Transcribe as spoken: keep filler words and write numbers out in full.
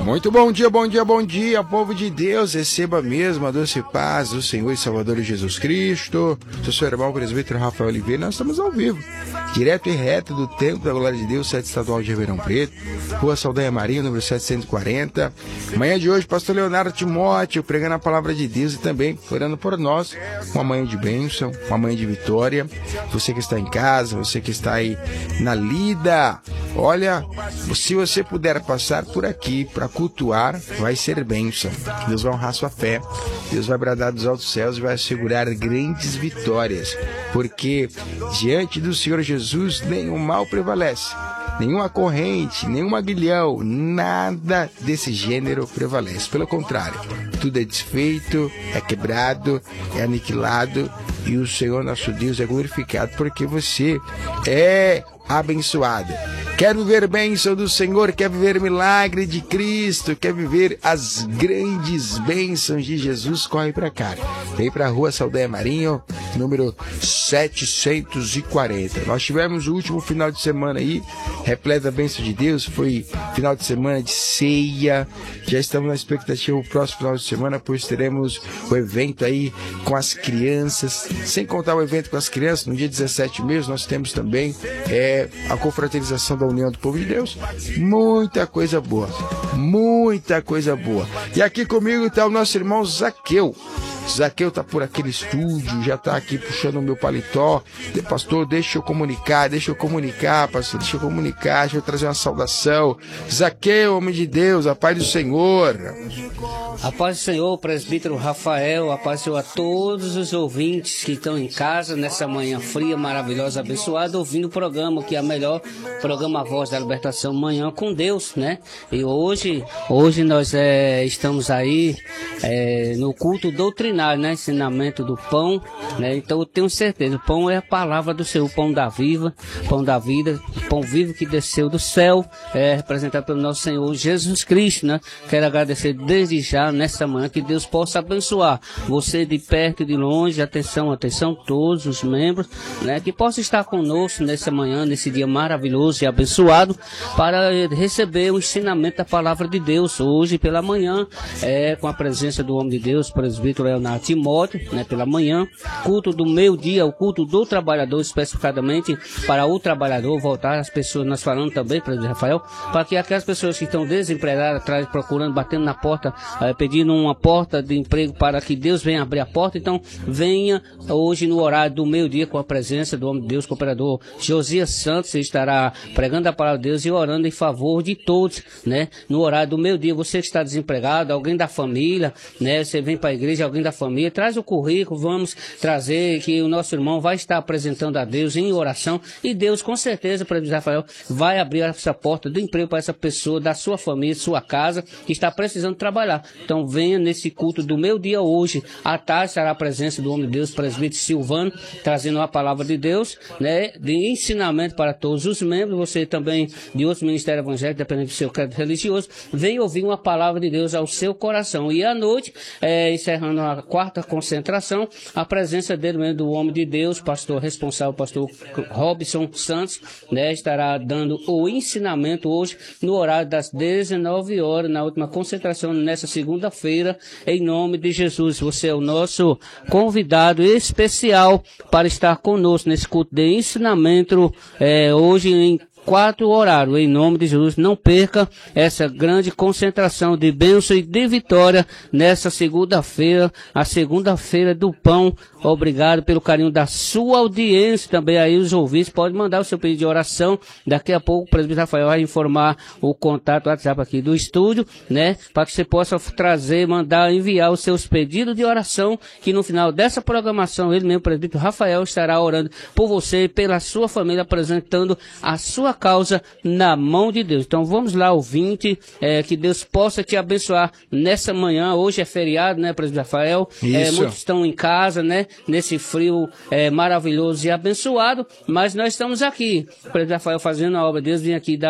Muito bom dia, bom dia, bom dia, povo de Deus. Receba mesmo a doce paz do Senhor e Salvador Jesus Cristo. Sou seu irmão presbítero Rafael Oliveira. Nós estamos ao vivo, direto e reto do Templo da Glória de Deus, sede estadual de Ribeirão Preto, Rua Saldanha Marinho, número setecentos e quarenta. Manhã de hoje, pastor Leonardo Timóteo pregando a palavra de Deus e também orando por nós. Uma manhã de bênção, uma manhã de vitória. Você que está em casa, você que está aí na lida, olha, se você puder passar por aqui para cultuar, vai ser bênção. Deus vai honrar sua fé, Deus vai bradar dos altos céus e vai assegurar grandes vitórias, porque diante do Senhor Jesus nenhum mal prevalece, nenhuma corrente, nenhum aguilhão, nada desse gênero prevalece. Pelo contrário, tudo é desfeito, é quebrado, é aniquilado, e o Senhor nosso Deus é glorificado porque você é abençoado. Quer viver bênção do Senhor, quer viver milagre de Cristo, quer viver as grandes bênçãos de Jesus, corre para cá. Vem para a Rua Saldanha Marinho, número setecentos e quarenta. Nós tivemos o último final de semana aí, repleto da bênção de Deus, foi final de semana de ceia. Já estamos na expectativa do próximo final de semana, pois teremos o evento aí com as crianças, sem contar o evento com as crianças, no dia dezessete mesmo, nós temos também é, a confraternização da União do Povo de Deus. Muita coisa boa, muita coisa boa. E aqui comigo está o nosso irmão Zaqueu. Zaqueu tá por aquele estúdio, já tá aqui puxando o meu paletó. Pastor, deixa eu comunicar, deixa eu comunicar, pastor, deixa eu comunicar, deixa eu trazer uma saudação. Zaqueu, homem de Deus, a paz do Senhor. A paz do Senhor, presbítero Rafael, a paz do Senhor a todos os ouvintes que estão em casa nessa manhã fria, maravilhosa, abençoada, ouvindo o programa, que é a melhor programa A Voz da Libertação, Manhã com Deus, né? E hoje, hoje nós é, estamos aí é, no culto doutrinário, né? Ensinamento do pão, né? Então eu tenho certeza, o pão é a palavra do Senhor, o pão da viva, pão da vida, o pão vivo que desceu do céu, é representado pelo nosso Senhor Jesus Cristo, né? Quero agradecer desde já nessa manhã, que Deus possa abençoar você de perto e de longe. Atenção, atenção, todos os membros, né, que possa estar conosco nessa manhã, nesse dia maravilhoso e abençoado, para receber o ensinamento da palavra de Deus hoje pela manhã, é, com a presença do homem de Deus, presbítero Leonardo Timóteo, né, pela manhã, culto do meio-dia, o culto do trabalhador, especificadamente para o trabalhador, voltar as pessoas, nós falamos também, presbítero Rafael, para que aquelas pessoas que estão desempregadas, atrás, procurando, batendo na porta, é, pedindo uma porta de emprego para que Deus venha abrir a porta. Então venha hoje no horário do meio-dia com a presença do homem de Deus, cooperador Josias Santos. Ele estará pregando a palavra de Deus e orando em favor de todos, né? No horário do meio-dia, você que está desempregado, alguém da família, né? Você vem para a igreja, alguém da família, traz o currículo, vamos trazer, que o nosso irmão vai estar apresentando a Deus em oração, e Deus com certeza, para Rafael, vai abrir essa porta do emprego para essa pessoa, da sua família, sua casa, que está precisando trabalhar. Então venha nesse culto do meu dia hoje. À tarde estará a presença do homem de Deus, presbítero Silvano, trazendo a palavra de Deus, né, de ensinamento para todos os membros. Você também de outros ministérios evangélicos, dependendo do seu credo religioso, venha ouvir uma palavra de Deus ao seu coração. E à noite, é, encerrando a quarta concentração, a presença dele mesmo, do homem de Deus, pastor responsável, pastor Robson Santos, né, estará dando o ensinamento hoje no horário das dezenove horas, na última concentração, nessa segunda-feira, em nome de Jesus. Você é o nosso convidado especial para estar conosco nesse culto de ensinamento, é, hoje em quatro horários, em nome de Jesus. Não perca essa grande concentração de bênção e de vitória nessa segunda-feira, a segunda-feira do pão. Obrigado pelo carinho da sua audiência. Também aí os ouvintes podem mandar o seu pedido de oração. Daqui a pouco o presbítero Rafael vai informar o contato, o WhatsApp aqui do estúdio, né, para que você possa trazer, mandar, enviar os seus pedidos de oração, que no final dessa programação, ele mesmo, o presbítero Rafael, estará orando por você e pela sua família, apresentando a sua causa na mão de Deus. Então vamos lá, ouvinte, é, que Deus possa te abençoar nessa manhã. Hoje é feriado, né, presbítero Rafael? É, muitos estão em casa, né, nesse frio é, maravilhoso e abençoado, mas nós estamos aqui, presbítero Rafael, fazendo a obra de Deus. Vim aqui dar